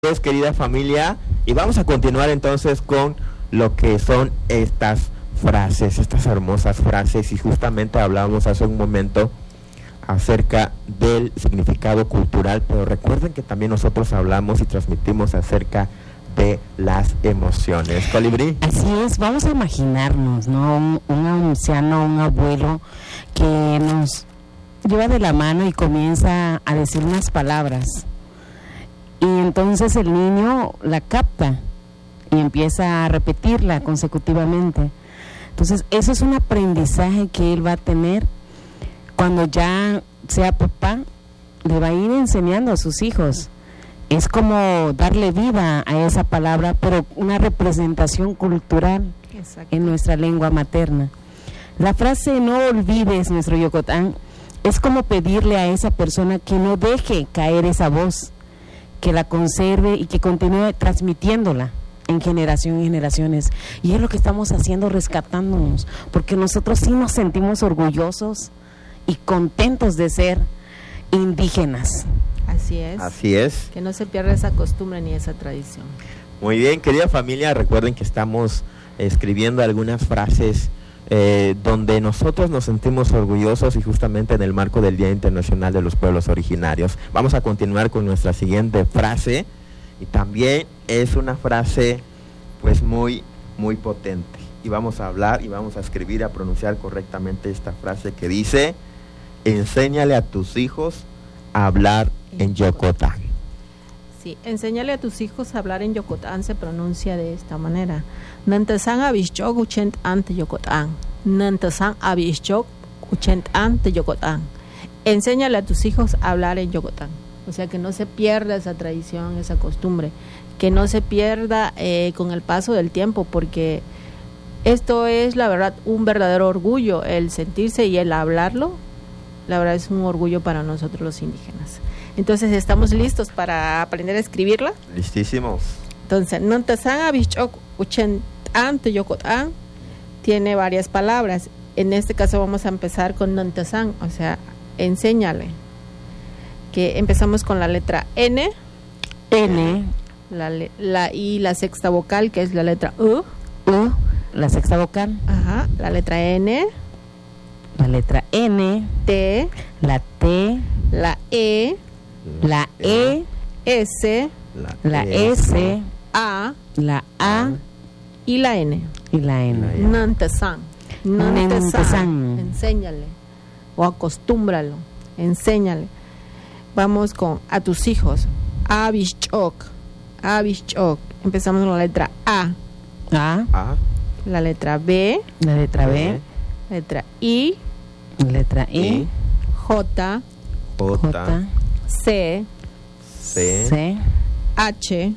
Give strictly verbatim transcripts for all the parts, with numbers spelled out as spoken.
Pues, querida familia, y vamos a continuar entonces con lo que son estas frases, estas hermosas frases, y justamente hablábamos hace un momento acerca del significado cultural, pero recuerden que también nosotros hablamos y transmitimos acerca de las emociones. Colibrí. Así es, vamos a imaginarnos, ¿no? Un, un anciano, un abuelo que nos lleva de la mano y comienza a decir unas palabras. Y entonces el niño la capta y empieza a repetirla consecutivamente. Entonces, eso es un aprendizaje que él va a tener cuando ya sea papá, le va a ir enseñando a sus hijos. Es como darle vida a esa palabra, pero una representación cultural. Exacto. En nuestra lengua materna. La frase "no olvides nuestro Yocotán" es como pedirle a esa persona que no deje caer esa voz, que la conserve y que continúe transmitiéndola en generación y generaciones. Y es lo que estamos haciendo, rescatándonos, porque nosotros sí nos sentimos orgullosos y contentos de ser indígenas. Así es. Así es. Que no se pierda esa costumbre ni esa tradición. Muy bien, querida familia, recuerden que estamos escribiendo algunas frases Eh, donde nosotros nos sentimos orgullosos, y justamente en el marco del Día Internacional de los Pueblos Originarios. Vamos a continuar con nuestra siguiente frase, y también es una frase pues muy muy potente, y vamos a hablar y vamos a escribir, a pronunciar correctamente esta frase que dice: enséñale a tus hijos a hablar en Yocotán. Sí, enséñale a tus hijos a hablar en Yocotán se pronuncia de esta manera: Nantasan abishchok uchent ante Yocotán. Nantasan abishchok uchent ante Yocotán. Enséñale a tus hijos a hablar en Yocotán. O sea, que no se pierda esa tradición, esa costumbre, que no se pierda eh, con el paso del tiempo, porque esto es, la verdad, un verdadero orgullo, el sentirse y el hablarlo. La verdad es un orgullo para nosotros los indígenas. Entonces, ¿estamos listos para aprender a escribirla? Listísimos. Entonces, Nantasan abishchok uchent ante Yocotán tiene varias palabras. En este caso vamos a empezar con Nantasan, o sea, enséñale. Que empezamos con la letra N. N. La, la I, la sexta vocal, que es la letra U. U, la sexta vocal. Ajá, la letra N. La letra N. T. La T. La E. La E. S. La S. A. La A. Y la N. Y la N. Nantasan. Nantasan. Enséñale. O acostúmbralo. Enséñale. Vamos con a tus hijos. Abishchok. Abishchok. Empezamos con la letra A. A. A. La letra B. La letra B. La letra I. La letra I. J. J. C. C. C. H.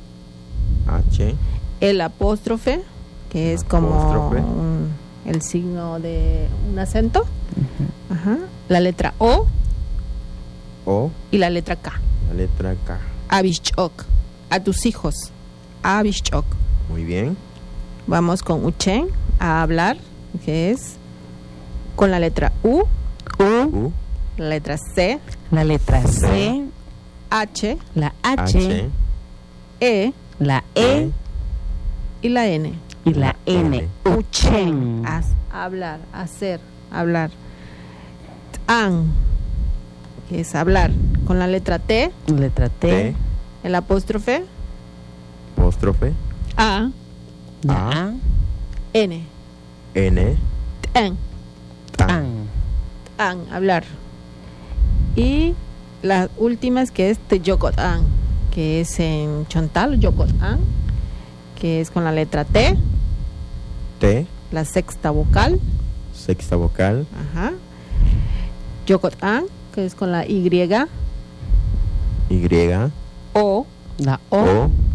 H. El apóstrofe, que es como un, el signo de un acento. Uh-huh. Ajá. La letra O. O. Y la letra K. La letra K. Abishchok. A tus hijos. Abishchok. Muy bien. Vamos con Uchen, a hablar, que es con la letra U. U. U. La letra C. La letra C. C. H. La H. H. E. La E. E. Y la N. Y la N. Uchen. Haz, hablar, hacer, hablar. An, que es hablar, con la letra T. Letra T. T. El apóstrofe. Apóstrofe. A. La A. N. N. Tan. Tan. Tan, hablar. Y las últimas, que es Yocotán, que es en Chontal, Yocotán, que es con la letra T. T. La sexta vocal. Sexta vocal. Ajá. Yocotán, que es con la Y. Y. O. La O. O.